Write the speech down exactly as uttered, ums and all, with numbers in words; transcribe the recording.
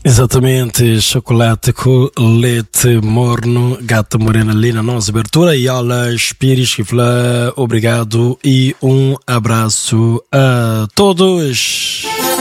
Exatamente, chocolate com leite morno, gata morena ali na nossa abertura. E olha, Spires, obrigado e um abraço a todos.